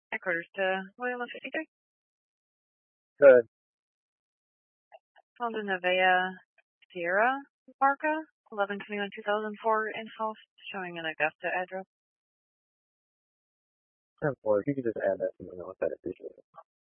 Headquarters to William 53. Good. Honda Nevea Sierra Marca, 11/21/2004, in-house, showing an Augusta address. 10-4, if you could just add that to my notes, I'd appreciate it.